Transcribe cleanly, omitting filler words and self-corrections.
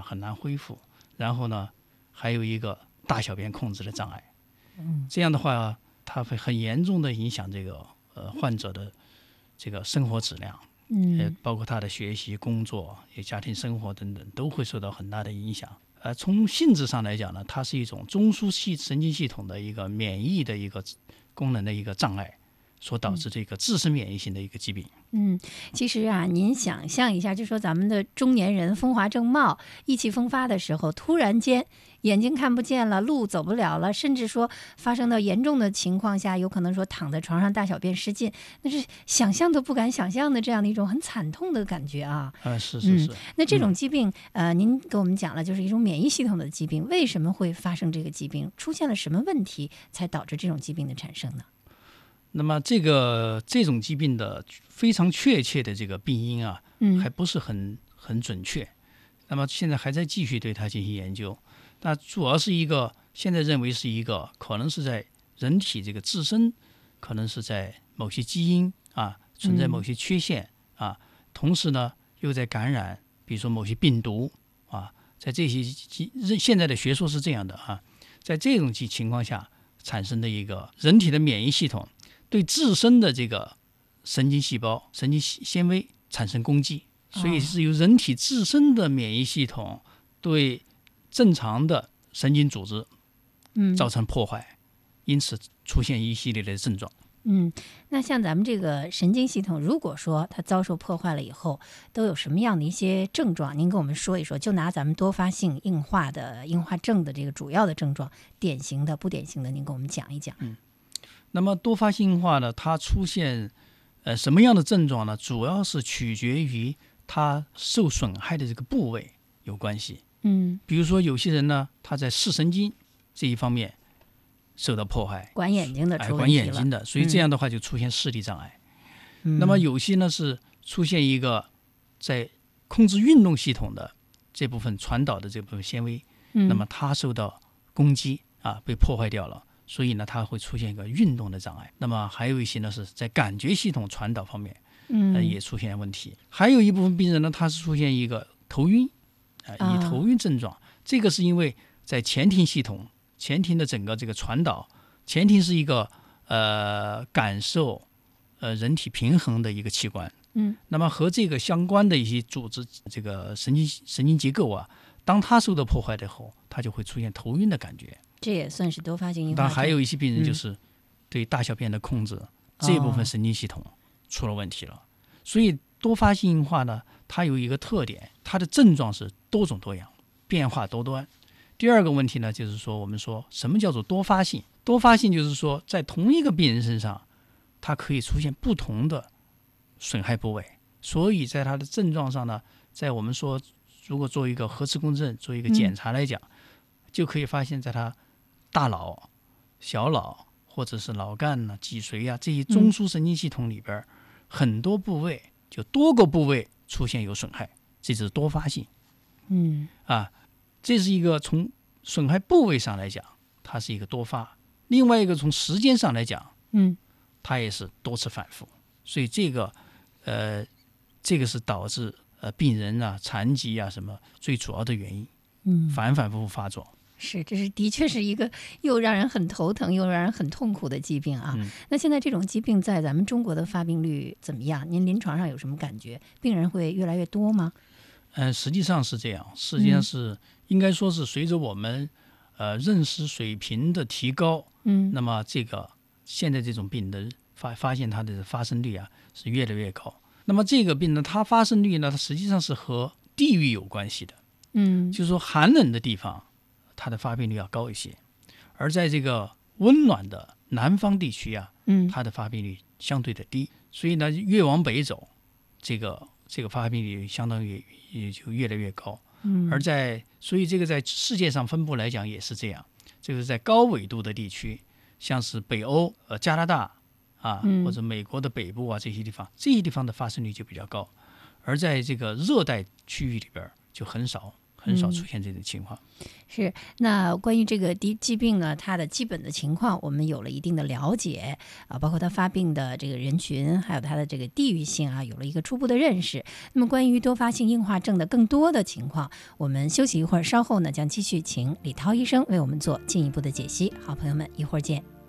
很难恢复，然后呢还有一个大小便控制的障碍。这样的话它会很严重的影响这个患者的这个生活质量，包括他的学习、工作、家庭生活等等都会受到很大的影响。从性质上来讲呢，它是一种中枢神经系统的一个免疫的一个功能的一个障碍，所导致这个自身免疫性的一个疾病。 其实啊，您想象一下，就说咱们的中年人风华正茂、意气风发的时候，突然间眼睛看不见了，路走不了了，甚至说发生到严重的情况下，有可能说躺在床上大小便失禁，那是想象都不敢想象的这样的一种很惨痛的感觉啊。 是。 那这种疾病，您给我们讲了，就是一种免疫系统的疾病，为什么会发生这个疾病？出现了什么问题才导致这种疾病的产生呢？ 那么这种疾病的非常确切的这个病因啊，还不是很准确。那么现在还在继续对它进行研究。那主要是现在认为是一个可能是在人体这个自身，可能是在某些基因存在某些缺陷同时呢又在感染，比如说某些病毒在这些现在的学说是这样的在这种情况下产生的一个人体的免疫系统对自身的这个神经细胞、神经纤维产生攻击，所以是由人体自身的免疫系统对正常的神经组织造成破坏，因此出现一系列的症状。 那像咱们这个神经系统，如果说它遭受破坏了以后，都有什么样的一些症状？您跟我们说一说。就拿咱们多发性硬化症的这个主要的症状，典型的、不典型的，您跟我们讲一讲。 那么多发性硬化呢，它出现什么样的症状呢？主要是取决于它受损害的这个部位有关系。比如说有些人呢，他在视神经这一方面受到破坏， 管眼睛的出问题了， 管眼睛的，所以这样的话就出现视力障碍。那么有些呢是出现一个在控制运动系统的这部分传导的这部分纤维，那么它受到攻击被破坏掉了，所以呢它会出现一个运动的障碍。那么还有一些呢是在感觉系统传导方面也出现问题。还有一部分病人呢，他是出现一个头晕以头晕症状，这个是因为在前庭系统，前庭的整个这个传导，前庭是一个感受人体平衡的一个器官。那么和这个相关的一些组织，这个神经结构当它受到破坏的后，它就会出现头晕的感觉。 这也算是多发性硬化症。 当然还有一些病人就是对大小便的控制，这部分神经系统出了问题了。所以多发性硬化呢，它有一个特点，它的症状是多种多样，变化多端。第二个问题呢，就是说我们说什么叫做多发性？多发性就是说在同一个病人身上，它可以出现不同的损害部位。所以在它的症状上呢，在我们说如果做一个核磁共振，做一个检查来讲，就可以发现在它大脑、小脑或者是脑干脊髓这些中枢神经系统里边，很多部位就多个部位出现有损害，这就是多发性。这是一个从损害部位上来讲，它是一个多发；另外一个从时间上来讲，它也是多次反复。所以这个是导致病人残疾什么最主要的原因。反反复复发作。 这是的确是一个又让人很头疼又让人很痛苦的疾病那现在这种疾病在咱们中国的发病率怎么样？您临床上有什么感觉？病人会越来越多吗？ 实际上是这样，实际上是应该说是随着我们认识水平的提高，那么这个现在这种病的发现它的发生率是越来越高。那么这个病呢，它发生率呢，它实际上是和地域有关系的。就是说寒冷的地方，它的发病率要高一些，而在这个温暖的南方地区它的发病率相对的低。所以呢，越往北走，这个发病率相当于也就越来越高。所以这个在世界上分布来讲也是这样，就是在高纬度的地区，像是北欧、加拿大或者美国的北部这些地方的发生率就比较高，而在这个热带区域里边就很少很少出现这种情况。 是，那关于这个疾病呢，它的基本的情况我们有了一定的了解啊，包括它发病的这个人群，还有它的这个地域性啊，有了一个初步的认识。那么关于多发性硬化症的更多的情况，我们休息一会儿，稍后呢将继续请李涛医生为我们做进一步的解析。好，朋友们，一会儿见。